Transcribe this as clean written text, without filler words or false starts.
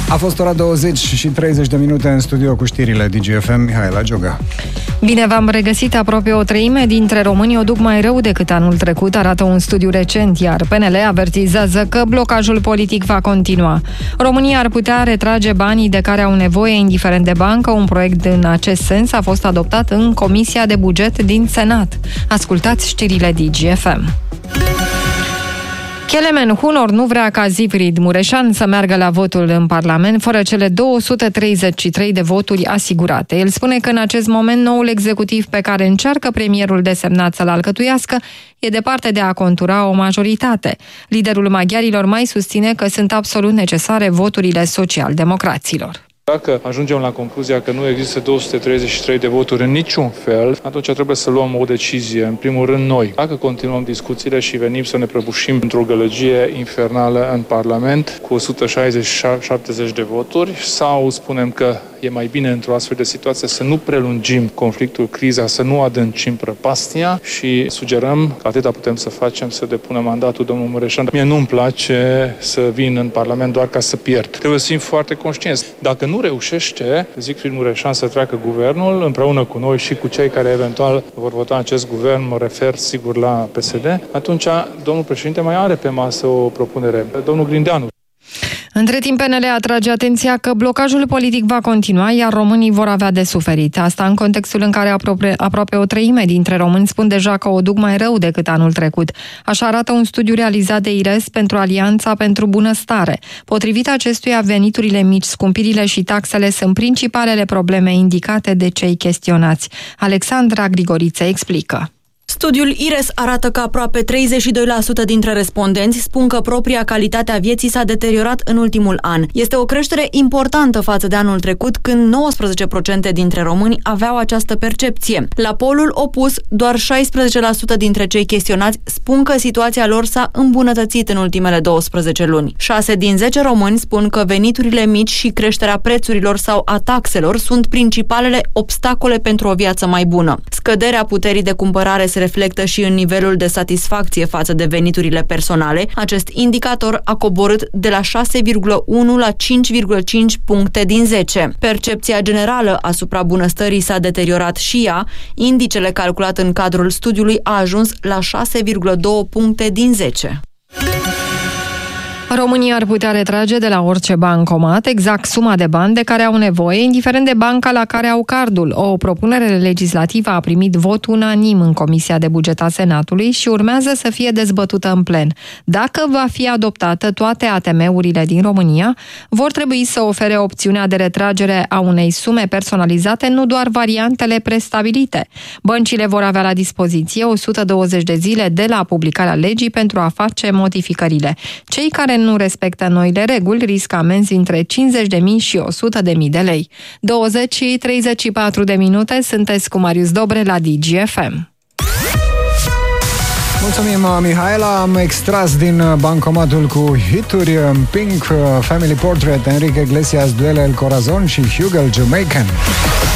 A fost ora 20 și 30 de minute în studio cu știrile DGFM, Mihaela Gioga. Bine v-am regăsit. Aproape o treime dintre români o duc mai rău decât anul trecut, arată un studiu recent, iar PNL avertizează că blocajul politic va continua. România ar putea retrage banii de care au nevoie, indiferent de bancă. Un proiect în acest sens a fost adoptat în Comisia de Buget din Senat. Ascultați știrile DGFM. Kelemen Hunor nu vrea ca Zivrid Mureșan să meargă la votul în Parlament fără cele 233 de voturi asigurate. El spune că în acest moment noul executiv pe care încearcă premierul desemnat să-l alcătuiască e departe de a contura o majoritate. Liderul maghiarilor mai susține că sunt absolut necesare voturile social-democraților. Dacă ajungem la concluzia că nu există 233 de voturi în niciun fel, atunci trebuie să luăm o decizie, în primul rând noi. Dacă continuăm discuțiile și venim să ne prăbușim într-o gălăgie infernală în Parlament cu 160-170 de voturi, sau spunem că e mai bine într-o astfel de situație să nu prelungim conflictul, criza, să nu adâncim prăpastia și sugerăm că atâta putem să facem, să depunem mandatul domnului Mureșan. Mie nu-mi place să vin în Parlament doar ca să pierd. Trebuie să fim foarte conștienți. Dacă nu reușește Zicfried Mureșan să treacă guvernul împreună cu noi și cu cei care eventual vor vota acest guvern, mă refer sigur la PSD, atunci domnul președinte mai are pe masă o propunere. Domnul Grindeanu. Între timp, PNL atrage atenția că blocajul politic va continua, iar românii vor avea de suferit. Asta în contextul în care aproape o treime dintre români spun deja că o duc mai rău decât anul trecut. Așa arată un studiu realizat de IRES pentru Alianța pentru Bunăstare. Potrivit acestuia, veniturile mici, scumpirile și taxele sunt principalele probleme indicate de cei chestionați. Alexandra Grigoriță explică. Studiul IRES arată că aproape 32% dintre respondenți spun că propria calitate a vieții s-a deteriorat în ultimul an. Este o creștere importantă față de anul trecut, când 19% dintre români aveau această percepție. La polul opus, doar 16% dintre cei chestionați spun că situația lor s-a îmbunătățit în ultimele 12 luni. 6 din 10 români spun că veniturile mici și creșterea prețurilor sau a taxelor sunt principalele obstacole pentru o viață mai bună. Scăderea puterii de cumpărare se reflectă și în nivelul de satisfacție față de veniturile personale. Acest indicator a coborât de la 6,1 la 5,5 puncte din 10. Percepția generală asupra bunăstării s-a deteriorat și ea. Indicele calculat în cadrul studiului a ajuns la 6,2 puncte din 10. România ar putea retrage de la orice bancomat exact suma de bani de care au nevoie, indiferent de banca la care au cardul. O propunere legislativă a primit vot unanim în Comisia de Buget a Senatului și urmează să fie dezbătută în plen. Dacă va fi adoptată, toate ATM-urile din România vor trebui să ofere opțiunea de retragere a unei sume personalizate, nu doar variantele prestabilite. Băncile vor avea la dispoziție 120 de zile de la publicarea legii pentru a face modificările. Cei care nu respectă noile reguli riscă amenzi între 50.000 și 100.000 de lei. 20 și 34 de minute, sunteți cu Marius Dobre la DGFM. Mulțumim, Mihaela. Am extras din bancomatul cu hituri Pink, Family Portrait, Enrique Iglesias, Duele El Corazon și Hugo Jamaican.